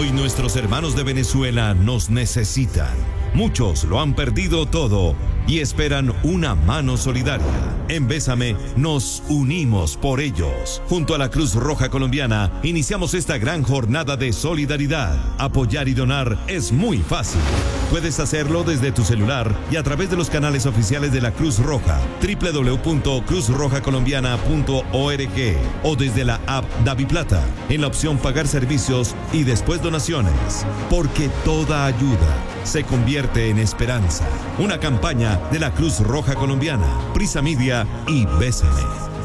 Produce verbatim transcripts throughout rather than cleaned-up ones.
Hoy nuestros hermanos de Venezuela nos necesitan. Muchos lo han perdido todo y esperan una mano solidaria. En Bésame nos unimos por ellos. Junto a la Cruz Roja Colombiana iniciamos esta gran jornada de solidaridad. Apoyar y donar es muy fácil. Puedes hacerlo desde tu celular y a través de los canales oficiales de la Cruz Roja, doble u doble u doble u punto cruz roja colombiana punto org, o desde la app DaviPlata en la opción Pagar servicios y después donaciones. Porque toda ayuda se convierte en esperanza. Una campaña de la Cruz Roja Colombiana, Prisa Media y Bésame.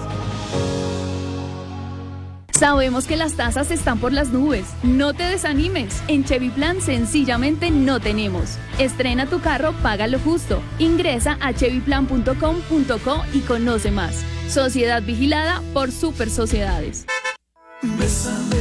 Sabemos que las tasas están por las nubes. No te desanimes. En Chevy Plan sencillamente no tenemos. Estrena tu carro, paga lo justo. Ingresa a chevy plan punto com punto co y conoce más. Sociedad vigilada por Super Sociedades. Bésame.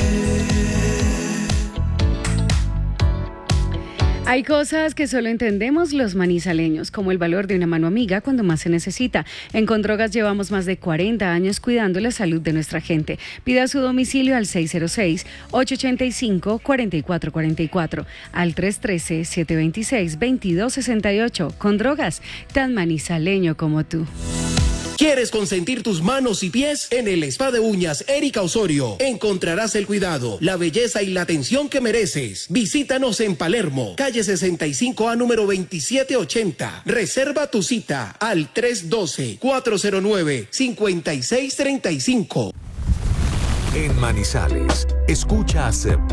Hay cosas que solo entendemos los manizaleños, como el valor de una mano amiga cuando más se necesita. En Condrogas llevamos más de cuarenta años cuidando la salud de nuestra gente. Pida su domicilio al seis cero seis, ocho ocho cinco, cuatro cuatro cuatro cuatro, al tres uno tres, siete dos seis, dos dos seis ocho. Condrogas, tan manizaleño como tú. ¿Quieres consentir tus manos y pies? En el Spa de Uñas Erika Osorio encontrarás el cuidado, la belleza y la atención que mereces. Visítanos en Palermo, calle sesenta y cinco A, número veintisiete ochenta. Reserva tu cita al tres uno dos, cuatro cero nueve, cinco seis tres cinco. En Manizales, escuchas